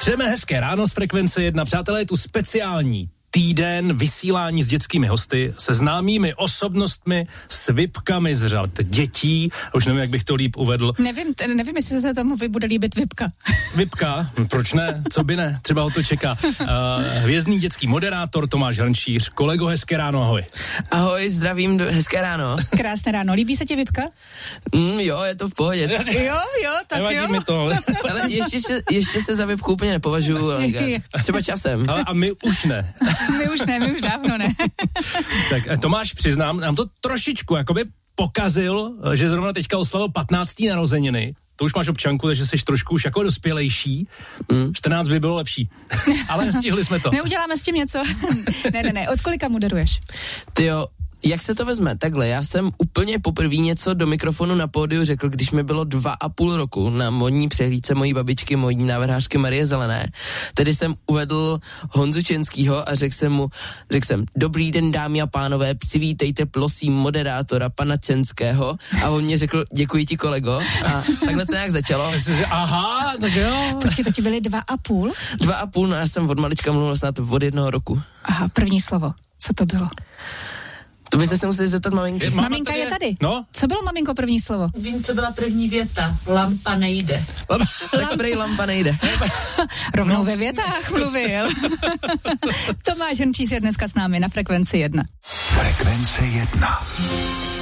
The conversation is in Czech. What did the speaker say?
Přejeme hezké ráno z Frekvence 1. Přátelé, je tu speciální týden vysílání s dětskými hosty, se známými osobnostmi, s vipkami z řad dětí. Už nevím, jak bych to líp uvedl. Nevím, jestli se tomu bude líbit vipka. Vipka? Proč ne? Co by ne? Třeba ho to čeká. Hvězdný dětský moderátor Tomáš Hrnčíř. Kolego, hezké ráno, ahoj. Ahoj, zdravím, hezké ráno. Krásné ráno. Líbí se ti vipka? Jo, je to v pohodě. Jo, tak nevadí jo. mi to. Ale ještě se za vipku úplně nepovažuji. Třeba časem. Ale a my už ne. My už dávno ne. Tak Tomáš, přiznám, nám to trošičku jakoby pokazil, že zrovna teďka oslavil 15. narozeniny. To už máš občanku, takže jsi trošku už jako dospělejší. 14 by bylo lepší. Ale nestihli jsme to. Neuděláme s tím něco? Ne. Od kolika moderuješ? Tyjo, jak se to vezme? Takhle, já jsem úplně poprvé něco do mikrofonu na pódiu řekl, když mi bylo 2,5 roku na modní přehlídce mojí babičky, mojí návrhářky Marie Zelené. Tedy jsem uvedl Honzu Čenskýho a řekl jsem, dobrý den, dámy a pánové, přivítejte prosím moderátora pana Čenského, a on mě řekl, děkuji ti, kolego, a takhle to nějak začalo. Aha, tak jo. Počkej, to ti byly 2,5? 2,5, no já jsem od malička mluvil snad od 1 roku. Aha, první slovo. Co to bylo? To byste se museli zeptat maminky. Maminka je tady. No? Co bylo, maminko, první slovo? Vím, co byla první věta. Lampa nejde. Tak prej lampa nejde. Rovnou ve větách mluvil. Tomáš Hrnčíř je dneska s námi na Frekvenci 1. Frekvence 1.